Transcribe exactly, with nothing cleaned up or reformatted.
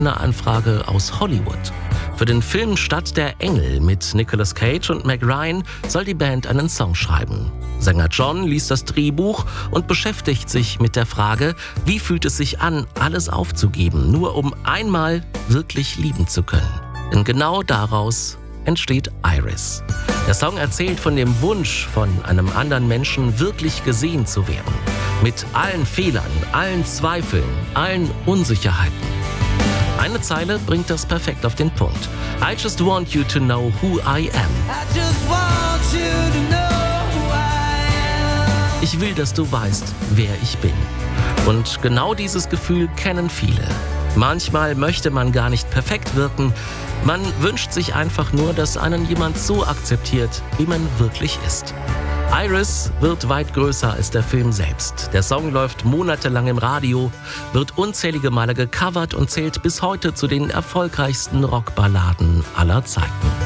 eine Anfrage aus Hollywood. Für den Film Stadt der Engel mit Nicolas Cage und Meg Ryan soll die Band einen Song schreiben. Sänger John liest das Drehbuch und beschäftigt sich mit der Frage, wie fühlt es sich an, alles aufzugeben, nur um einmal wirklich lieben zu können. Denn genau daraus entsteht Iris. Der Song erzählt von dem Wunsch, von einem anderen Menschen wirklich gesehen zu werden. Mit allen Fehlern, allen Zweifeln, allen Unsicherheiten. Eine Zeile bringt das perfekt auf den Punkt. I just want you to know who I am. I just want you to know who I am. Ich will, dass du weißt, wer ich bin. Und genau dieses Gefühl kennen viele. Manchmal möchte man gar nicht perfekt wirken. Man wünscht sich einfach nur, dass einen jemand so akzeptiert, wie man wirklich ist. Iris wird weit größer als der Film selbst. Der Song läuft monatelang im Radio, wird unzählige Male gecovert und zählt bis heute zu den erfolgreichsten Rockballaden aller Zeiten.